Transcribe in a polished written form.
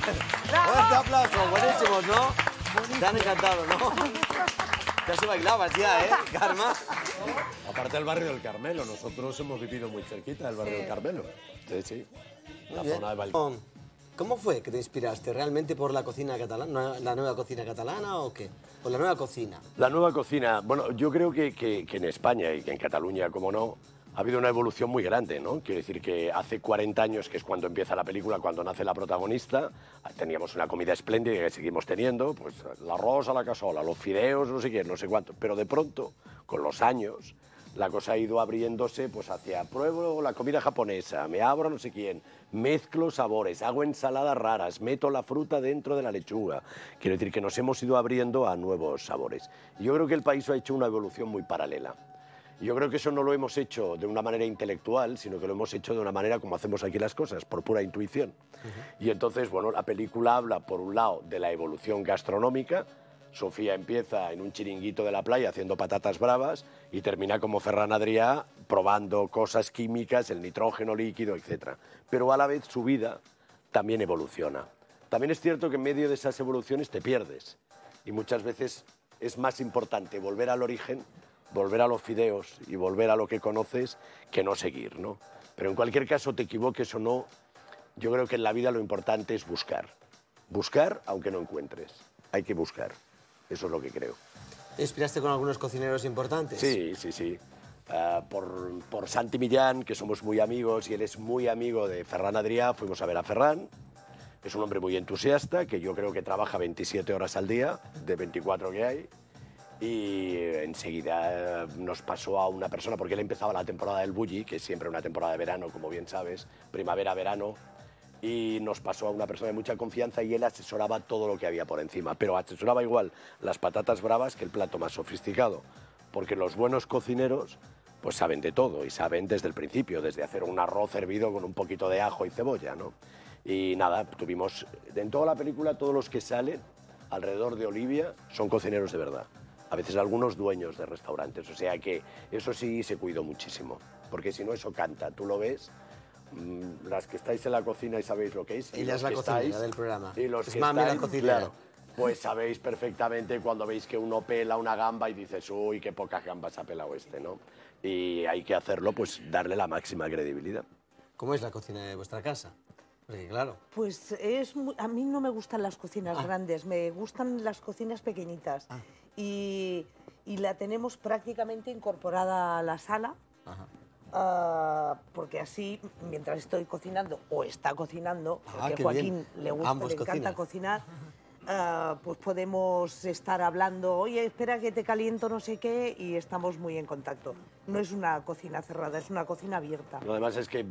Fuerte aplauso, buenísimos, ¿no? Te han encantado, ¿no? Ya se bailabas ya, ¿eh, Karma? Aparte del barrio del Carmelo, nosotros hemos vivido muy cerquita del barrio del Carmelo. Sí, sí. La zona de Vallvidrera. ¿Cómo fue que te inspiraste? ¿Realmente por la cocina catalana, la nueva cocina catalana o qué? ¿Por la nueva cocina? La nueva cocina, bueno, yo creo que en España y que en Cataluña, como no, ha habido una evolución muy grande, ¿no? Quiero decir que hace 40 años, que es cuando empieza la película, cuando nace la protagonista, teníamos una comida espléndida que seguimos teniendo, pues el arroz a la casola, los fideos, no sé qué, no sé cuánto. Pero de pronto, con los años, la cosa ha ido abriéndose pues hacia pruebo la comida japonesa, me abro no sé quién, mezclo sabores, hago ensaladas raras, meto la fruta dentro de la lechuga. Quiero decir que nos hemos ido abriendo a nuevos sabores. Y yo creo que el país ha hecho una evolución muy paralela. Yo creo que eso no lo hemos hecho de una manera intelectual, sino que lo hemos hecho de una manera como hacemos aquí las cosas, por pura intuición. Y entonces, bueno, la película habla, por un lado, de la evolución gastronómica. Sofía empieza en un chiringuito de la playa haciendo patatas bravas y termina como Ferran Adrià probando cosas químicas, el nitrógeno líquido, etc. Pero a la vez su vida también evoluciona. También es cierto que en medio de esas evoluciones te pierdes. Y muchas veces es más importante volver al origen, volver a los fideos y volver a lo que conoces que no seguir, ¿no? Pero en cualquier caso, te equivoques o no, yo creo que en la vida lo importante es buscar. Buscar aunque no encuentres. Hay que buscar. Eso es lo que creo. ¿Te inspiraste con algunos cocineros importantes? Sí, sí, sí. Por Santi Millán, que somos muy amigos, y él es muy amigo de Ferran Adrià, fuimos a ver a Ferran. Es un hombre muy entusiasta, que yo creo que trabaja 27 horas al día, de 24 que hay. Y enseguida nos pasó a una persona, porque él empezaba la temporada del Bulli, que es siempre una temporada de verano, como bien sabes, primavera-verano, y nos pasó a una persona de mucha confianza y él asesoraba todo lo que había por encima, pero asesoraba igual las patatas bravas que el plato más sofisticado, porque los buenos cocineros pues saben de todo y saben desde el principio, desde hacer un arroz hervido con un poquito de ajo y cebolla, ¿no? Y nada, tuvimos, en toda la película todos los que salen alrededor de Olivia son cocineros de verdad, a veces algunos dueños de restaurantes, o sea que eso sí se cuidó muchísimo, porque si no eso canta, tú lo ves. Las que estáis en la cocina y sabéis lo que es. Ella es la cocinera del programa. Y los es que mami estáis, la cocinera. claro, pues sabéis perfectamente cuando veis que uno pela una gamba y dices, uy, qué pocas gambas ha pelado este, ¿no? Y hay que hacerlo, pues darle la máxima credibilidad. ¿Cómo es la cocina de vuestra casa? Porque claro. Pues a mí no me gustan las cocinas grandes, me gustan las cocinas pequeñitas. Y la tenemos prácticamente incorporada a la sala. Porque así, mientras estoy cocinando o está cocinando, porque a Joaquín le encanta cocinar, pues podemos estar hablando, oye, espera que te caliento no sé qué, y estamos muy en contacto. No es una cocina cerrada, es una cocina abierta. Lo demás es que